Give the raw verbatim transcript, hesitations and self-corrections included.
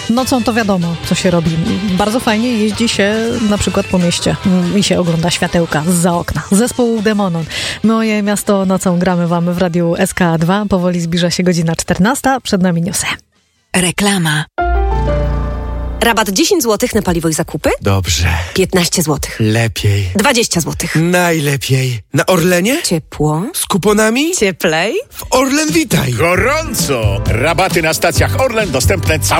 Nocą to wiadomo, co się robi. Bardzo fajnie jeździ się na przykład po mieście i się ogląda światełka zza okna. Zespół Demonon. Moje miasto nocą gramy wam w radiu S K dwa. Powoli zbliża się godzina czternasta. Przed nami newsy. Reklama. Rabat dziesięć złotych na paliwo i zakupy? Dobrze. piętnaście złotych. Lepiej. dwadzieścia złotych. Najlepiej. Na Orlenie? Ciepło. Z kuponami? Cieplej. W Orlen Witaj. Gorąco! Rabaty na stacjach Orlen dostępne cały